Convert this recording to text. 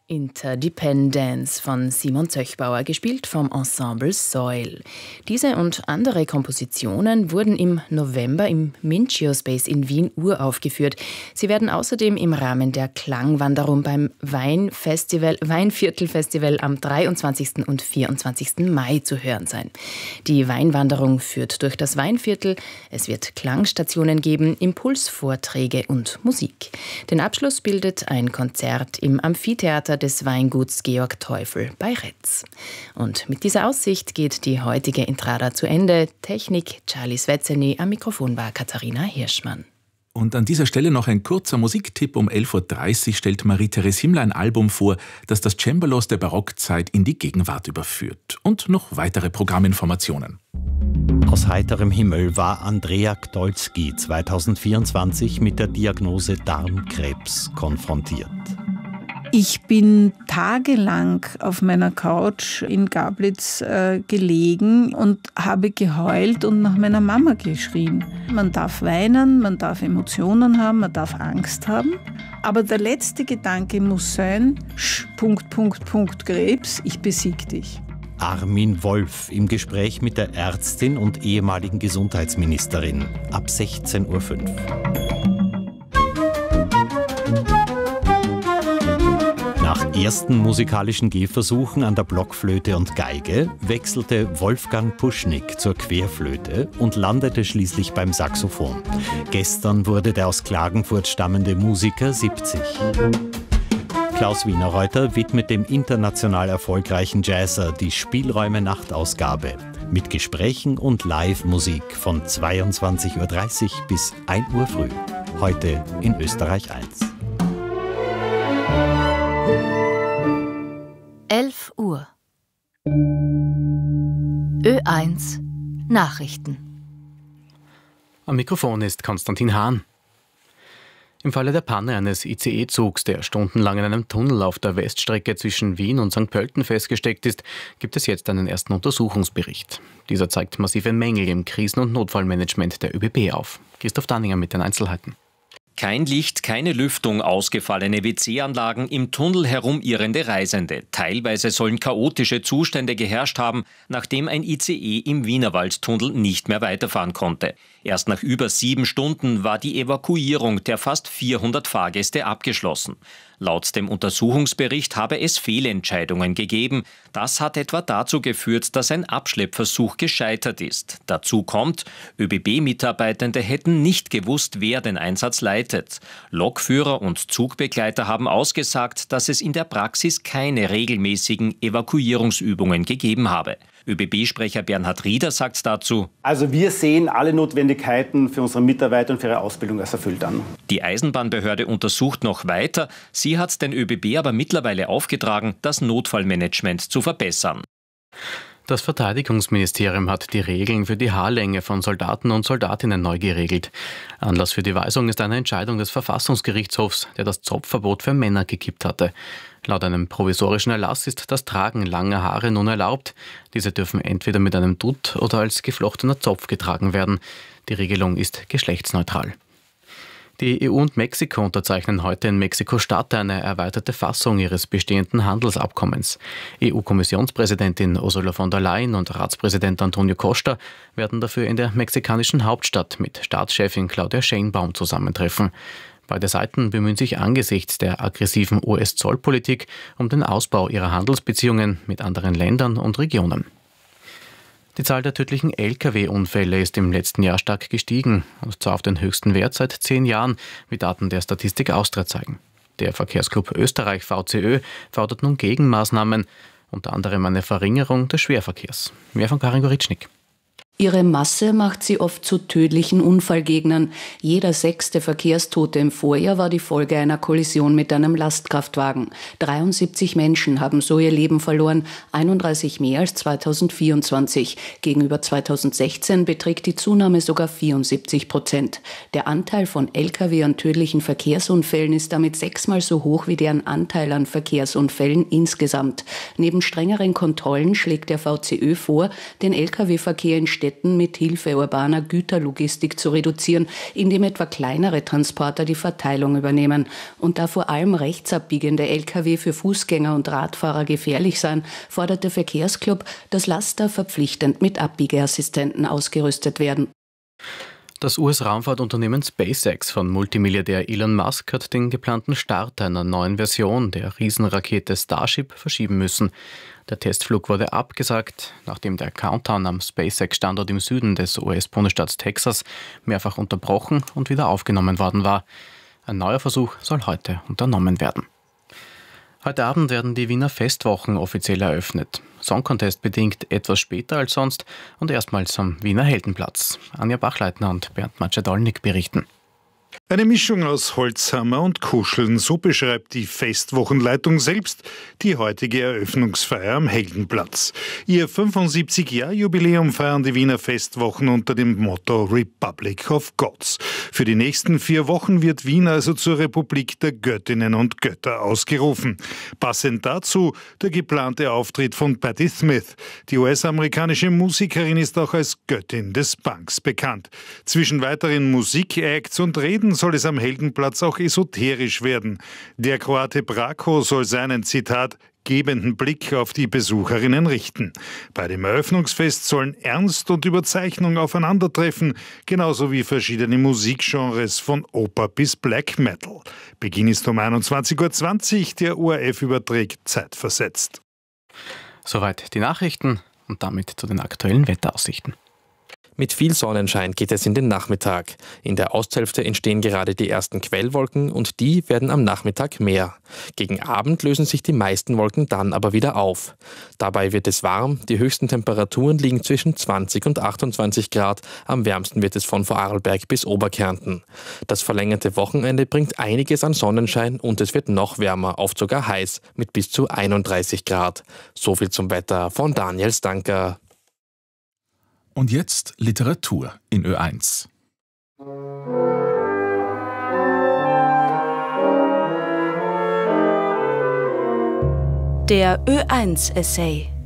Interdependence von Simon Zöchbauer, gespielt vom Ensemble Soil. Diese und andere Kompositionen wurden im November im Mincio Space in Wien uraufgeführt. Sie werden außerdem im Rahmen der Klangwanderung beim Weinviertelfestival am 23. und 24. Mai zu hören sein. Die Weinwanderung führt durch das Weinviertel. Es wird Klangstationen geben, Impulsvorträge und Musik. Den Abschluss bildet ein Konzert im Amphitheater des Weinguts Georg Teufel bei Retz. Und mit dieser Aussicht geht die heutige Intrada zu Ende. Technik Charlie Svetzeny, am Mikrofon war Katharina Hirschmann. Und an dieser Stelle noch ein kurzer Musiktipp. Um 11.30 Uhr stellt Marie-Therese Himmler ein Album vor, das das Cembalos der Barockzeit in die Gegenwart überführt. Und noch weitere Programminformationen. Aus heiterem Himmel war Andrea Gdolski 2024 mit der Diagnose Darmkrebs konfrontiert. Ich bin tagelang auf meiner Couch in Gablitz gelegen und habe geheult und nach meiner Mama geschrien. Man darf weinen, man darf Emotionen haben, man darf Angst haben. Aber der letzte Gedanke muss sein, Krebs, ich besieg dich. Armin Wolf im Gespräch mit der Ärztin und ehemaligen Gesundheitsministerin ab 16.05 Uhr. Nach ersten musikalischen Gehversuchen an der Blockflöte und Geige wechselte Wolfgang Puschnik zur Querflöte und landete schließlich beim Saxophon. Gestern wurde der aus Klagenfurt stammende Musiker 70. Klaus Wienerreuter widmet dem international erfolgreichen Jazzer die Spielräume-Nachtausgabe mit Gesprächen und Live-Musik von 22.30 Uhr bis 1 Uhr früh. Heute in Österreich 1. 11 Uhr. Ö1 Nachrichten. Am Mikrofon ist Konstantin Hahn. Im Falle der Panne eines ICE-Zugs, der stundenlang in einem Tunnel auf der Weststrecke zwischen Wien und St. Pölten festgesteckt ist, gibt es jetzt einen ersten Untersuchungsbericht. Dieser zeigt massive Mängel im Krisen- und Notfallmanagement der ÖBB auf. Christoph Danninger mit den Einzelheiten. Kein Licht, keine Lüftung, ausgefallene WC-Anlagen, im Tunnel herumirrende Reisende. Teilweise sollen chaotische Zustände geherrscht haben, nachdem ein ICE im Wienerwaldtunnel nicht mehr weiterfahren konnte. Erst nach über 7 Stunden war die Evakuierung der fast 400 Fahrgäste abgeschlossen. Laut dem Untersuchungsbericht habe es Fehlentscheidungen gegeben. Das hat etwa dazu geführt, dass ein Abschleppversuch gescheitert ist. Dazu kommt, ÖBB-Mitarbeitende hätten nicht gewusst, wer den Einsatz leitet. Lokführer und Zugbegleiter haben ausgesagt, dass es in der Praxis keine regelmäßigen Evakuierungsübungen gegeben habe. ÖBB-Sprecher Bernhard Rieder sagt dazu: Also wir sehen alle Notwendigkeiten für unsere Mitarbeiter und für ihre Ausbildung als erfüllt an. Die Eisenbahnbehörde untersucht noch weiter. Sie hat den ÖBB aber mittlerweile aufgetragen, das Notfallmanagement zu verbessern. Das Verteidigungsministerium hat die Regeln für die Haarlänge von Soldaten und Soldatinnen neu geregelt. Anlass für die Weisung ist eine Entscheidung des Verfassungsgerichtshofs, der das Zopfverbot für Männer gekippt hatte. Laut einem provisorischen Erlass ist das Tragen langer Haare nun erlaubt. Diese dürfen entweder mit einem Dutt oder als geflochtener Zopf getragen werden. Die Regelung ist geschlechtsneutral. Die EU und Mexiko unterzeichnen heute in Mexiko-Stadt eine erweiterte Fassung ihres bestehenden Handelsabkommens. EU-Kommissionspräsidentin Ursula von der Leyen und Ratspräsident Antonio Costa werden dafür in der mexikanischen Hauptstadt mit Staatschefin Claudia Sheinbaum zusammentreffen. Beide Seiten bemühen sich angesichts der aggressiven US-Zollpolitik um den Ausbau ihrer Handelsbeziehungen mit anderen Ländern und Regionen. Die Zahl der tödlichen Lkw-Unfälle ist im letzten Jahr stark gestiegen, und zwar auf den höchsten Wert seit 10 Jahren, wie Daten der Statistik Austria zeigen. Der Verkehrsclub Österreich VCÖ fordert nun Gegenmaßnahmen, unter anderem eine Verringerung des Schwerverkehrs. Mehr von Karin Goritschnik. Ihre Masse macht sie oft zu tödlichen Unfallgegnern. Jeder 6. Verkehrstote im Vorjahr war die Folge einer Kollision mit einem Lastkraftwagen. 73 Menschen haben so ihr Leben verloren, 31 mehr als 2024. Gegenüber 2016 beträgt die Zunahme sogar 74%. Der Anteil von Lkw an tödlichen Verkehrsunfällen ist damit 6-mal so hoch wie deren Anteil an Verkehrsunfällen insgesamt. Neben strengeren Kontrollen schlägt der VCÖ vor, den Lkw-Verkehr in Städten Lieferketten mit Hilfe urbaner Güterlogistik zu reduzieren, indem etwa kleinere Transporter die Verteilung übernehmen. Und da vor allem rechtsabbiegende Lkw für Fußgänger und Radfahrer gefährlich seien, fordert der Verkehrsclub, dass Laster verpflichtend mit Abbiegeassistenten ausgerüstet werden. Das US-Raumfahrtunternehmen SpaceX von Multimilliardär Elon Musk hat den geplanten Start einer neuen Version der Riesenrakete Starship verschieben müssen. Der Testflug wurde abgesagt, nachdem der Countdown am SpaceX-Standort im Süden des US-Bundesstaats Texas mehrfach unterbrochen und wieder aufgenommen worden war. Ein neuer Versuch soll heute unternommen werden. Heute Abend werden die Wiener Festwochen offiziell eröffnet. Song Contest bedingt etwas später als sonst und erstmals am Wiener Heldenplatz. Anja Bachleitner und Bernd Macedolnik berichten. Eine Mischung aus Holzhammer und Kuscheln, so beschreibt die Festwochenleitung selbst die heutige Eröffnungsfeier am Heldenplatz. Ihr 75-Jahr-Jubiläum feiern die Wiener Festwochen unter dem Motto Republic of Gods. Für die nächsten 4 Wochen wird Wien also zur Republik der Göttinnen und Götter ausgerufen. Passend dazu der geplante Auftritt von Patti Smith. Die US-amerikanische Musikerin ist auch als Göttin des Punks bekannt. Zwischen weiteren Musikacts und Reden soll es am Heldenplatz auch esoterisch werden. Der Kroate Brako soll seinen, Zitat, gebenden Blick auf die Besucherinnen richten. Bei dem Eröffnungsfest sollen Ernst und Überzeichnung aufeinandertreffen, genauso wie verschiedene Musikgenres von Oper bis Black Metal. Beginn ist um 21:20 Uhr, der ORF überträgt zeitversetzt. Soweit die Nachrichten und damit zu den aktuellen Wetteraussichten. Mit viel Sonnenschein geht es in den Nachmittag. In der Osthälfte entstehen gerade die ersten Quellwolken und die werden am Nachmittag mehr. Gegen Abend lösen sich die meisten Wolken dann aber wieder auf. Dabei wird es warm, die höchsten Temperaturen liegen zwischen 20 und 28 Grad, am wärmsten wird es von Vorarlberg bis Oberkärnten. Das verlängerte Wochenende bringt einiges an Sonnenschein und es wird noch wärmer, oft sogar heiß, mit bis zu 31 Grad. Soviel zum Wetter von Daniel Stanker. Und jetzt Literatur in Ö1. Der Ö1-Essay.